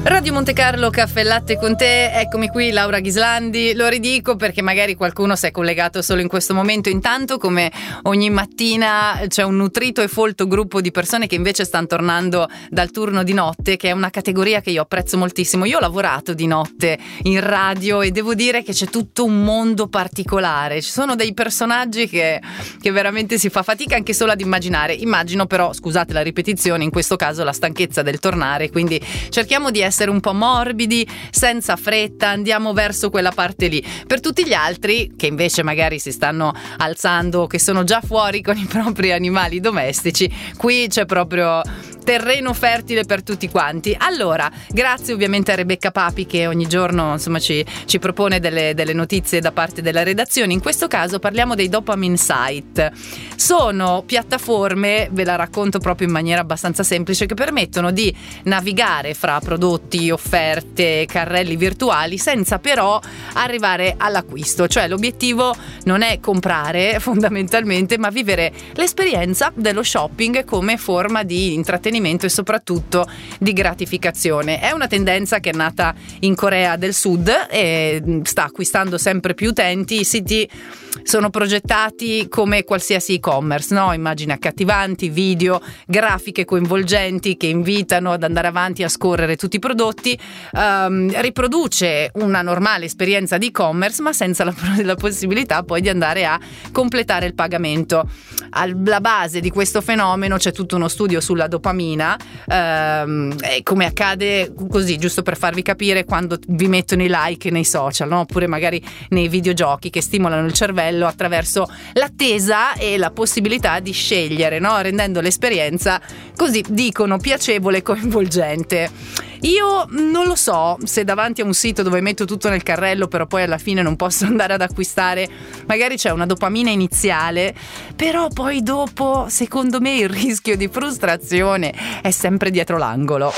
Radio Monte Carlo, caffè e latte con te, eccomi qui, Laura Ghislandi. Lo ridico perché magari qualcuno si è collegato solo in questo momento. Intanto, come ogni mattina, c'è un nutrito e folto gruppo di persone che invece stanno tornando dal turno di notte, che è una categoria che io apprezzo moltissimo. Io ho lavorato di notte in radio e devo dire che c'è tutto un mondo particolare. Ci sono dei personaggi che veramente si fa fatica anche solo ad immaginare. Immagino però, scusate la ripetizione, in questo caso la stanchezza del tornare, quindi cerchiamo di essere un po' morbidi, senza fretta, andiamo verso quella parte lì. Per tutti gli altri che invece magari si stanno alzando, che sono già fuori con i propri animali domestici, qui c'è proprio terreno fertile per tutti quanti. Allora, grazie ovviamente a Rebecca Papi che ogni giorno insomma ci propone delle notizie da parte della redazione. In questo caso parliamo dei Dopamine Site. Sono piattaforme, ve la racconto proprio in maniera abbastanza semplice, che permettono di navigare fra prodotti, offerte, carrelli virtuali senza però arrivare all'acquisto. Cioè l'obiettivo non è comprare fondamentalmente, ma vivere l'esperienza dello shopping come forma di intrattenimento e soprattutto di gratificazione. È una tendenza che è nata in Corea del Sud e sta acquistando sempre più utenti. I siti sono progettati come qualsiasi e-commerce, no? Immagini accattivanti, video, grafiche coinvolgenti che invitano ad andare avanti a scorrere tutti i prodotti. Riproduce una normale esperienza di e-commerce, ma senza la possibilità poi di andare a completare il pagamento. Alla base di questo fenomeno c'è tutto uno studio sulla dopamina, come accade così, giusto per farvi capire, quando vi mettono i like nei social, no? Oppure magari nei videogiochi che stimolano il cervello attraverso l'attesa e la possibilità di scegliere, no? Rendendo l'esperienza, così dicono, piacevole e coinvolgente. Io non lo so se davanti a un sito dove metto tutto nel carrello però poi alla fine non posso andare ad acquistare, magari c'è una dopamina iniziale, però poi dopo secondo me il rischio di frustrazione è sempre dietro l'angolo.